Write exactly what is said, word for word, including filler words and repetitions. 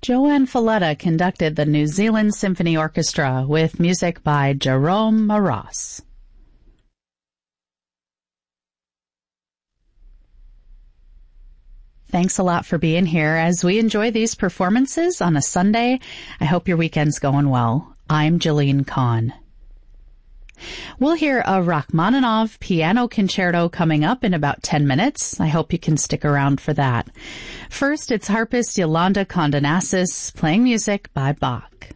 Joanne Falletta conducted the New Zealand Symphony Orchestra with music by Jerome Maras. Thanks a lot for being here as we enjoy these performances on a Sunday. I hope your weekend's going well. I'm Jillian Kahn. We'll hear a Rachmaninoff piano concerto coming up in about ten minutes. I hope you can stick around for that. First, it's harpist Yolanda Condonassis playing music by Bach.